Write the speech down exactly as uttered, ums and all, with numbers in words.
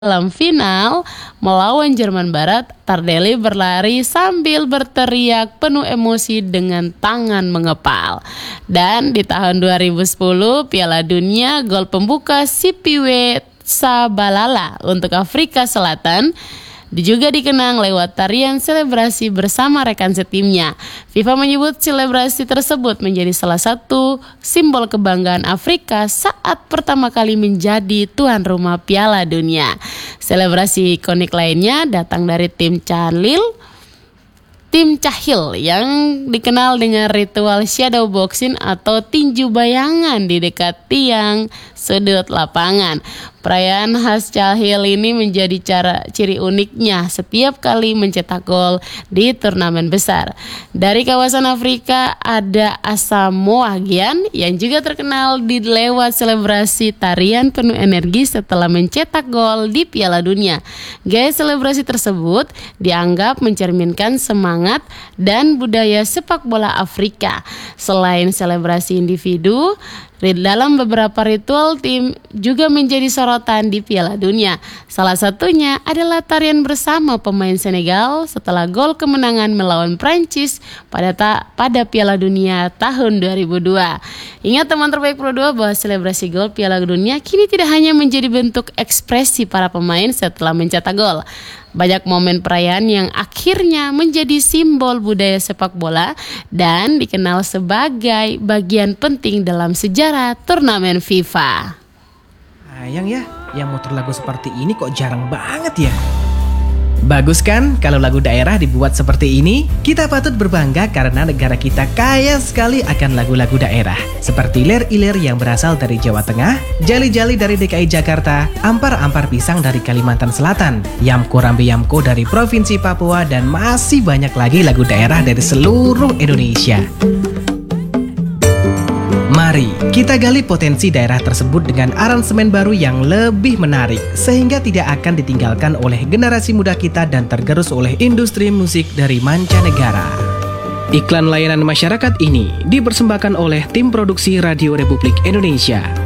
Dalam final melawan Jerman Barat, Tardelli berlari sambil berteriak penuh emosi dengan tangan mengepal. Dan di tahun dua ribu sepuluh Piala Dunia, gol pembuka Sipiwe Tshabalala untuk Afrika Selatan juga dikenang lewat tarian selebrasi bersama rekan setimnya. FIFA menyebut selebrasi tersebut menjadi salah satu simbol kebanggaan Afrika saat pertama kali menjadi tuan rumah Piala Dunia. Selebrasi ikonik lainnya datang dari tim Cahlil, tim Cahill yang dikenal dengan ritual shadow boxing atau tinju bayangan di dekat tiang sudut lapangan. Perayaan khas Cahill ini menjadi cara ciri uniknya setiap kali mencetak gol di turnamen besar. Dari kawasan Afrika ada Asamoah Gyan yang juga terkenal di lewat selebrasi tarian penuh energi setelah mencetak gol di Piala Dunia. Gaya selebrasi tersebut dianggap mencerminkan semangat dan budaya sepak bola Afrika. Selain selebrasi individu, dalam beberapa ritual tim juga menjadi sorotan di Piala Dunia. Salah satunya adalah tarian bersama pemain Senegal setelah gol kemenangan melawan Prancis pada ta- pada Piala Dunia tahun dua ribu dua. Ingat teman terbaik Pro dua bahwa selebrasi gol Piala Dunia kini tidak hanya menjadi bentuk ekspresi para pemain setelah mencetak gol. Banyak momen perayaan yang akhirnya menjadi simbol budaya sepak bola dan dikenal sebagai bagian penting dalam sejarah turnamen FIFA. Sayang ya, yang motor lagu seperti ini kok jarang banget ya. Bagus kan kalau lagu daerah dibuat seperti ini? Kita patut berbangga karena negara kita kaya sekali akan lagu-lagu daerah. Seperti lir-ilir yang berasal dari Jawa Tengah, jali-jali dari D K I Jakarta, ampar-ampar pisang dari Kalimantan Selatan, yamko rambe yamko dari Provinsi Papua, dan masih banyak lagi lagu daerah dari seluruh Indonesia. Mari kita gali potensi daerah tersebut dengan aransemen baru yang lebih menarik sehingga tidak akan ditinggalkan oleh generasi muda kita dan tergerus oleh industri musik dari mancanegara. Iklan layanan masyarakat ini dipersembahkan oleh tim produksi Radio Republik Indonesia.